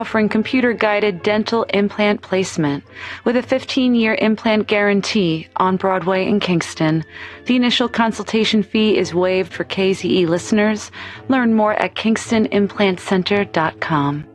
offering computer-guided dental implant placement with a 15-year implant guarantee on Broadway in Kingston. The initial consultation fee is waived for KZE listeners. Learn more at KingstonImplantCenter.com.